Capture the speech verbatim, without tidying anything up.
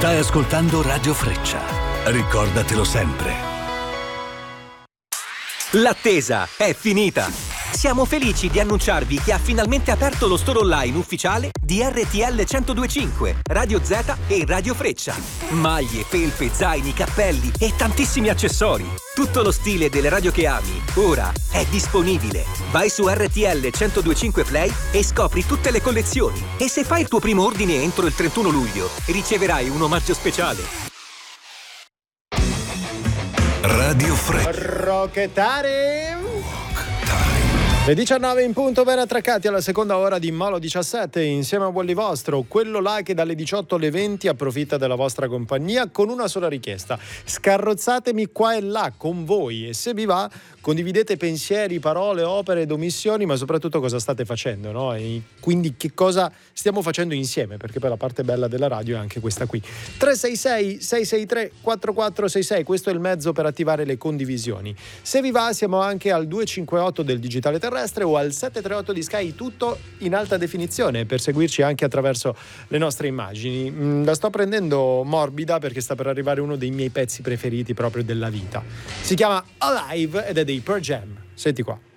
Stai ascoltando Radio Freccia. Ricordatelo sempre. L'attesa è finita! Siamo felici di annunciarvi che ha finalmente aperto lo store online ufficiale di R T L centodue e cinque, Radio Z e Radio Freccia. Maglie, felpe, zaini, cappelli e tantissimi accessori. Tutto lo stile delle radio che ami, ora è disponibile. Vai su R T L centodue e cinque Play e scopri tutte le collezioni. E se fai il tuo primo ordine entro il trentuno luglio, riceverai un omaggio speciale. Radio Freccia. Rockettare. Le diciannove in punto, ben attraccati alla seconda ora di Molo diciassette insieme a Wally Vostro, quello là che dalle diciotto alle venti approfitta della vostra compagnia con una sola richiesta: scarrozzatemi qua e là con voi, e se vi va condividete pensieri, parole, opere ed omissioni, ma soprattutto cosa state facendo, no? E quindi che cosa stiamo facendo insieme, perché poi la parte bella della radio è anche questa qui. Tre sei sei sei sei tre quattro quattro sei sei, questo è il mezzo per attivare le condivisioni. Se vi va siamo anche al due cinque otto del digitale terrestre o al sette tre otto di Sky, tutto in alta definizione, per seguirci anche attraverso le nostre immagini. Mm, la sto prendendo morbida perché sta per arrivare uno dei miei pezzi preferiti proprio della vita. Si chiama Alive ed è dei Pearl Jam. Senti qua.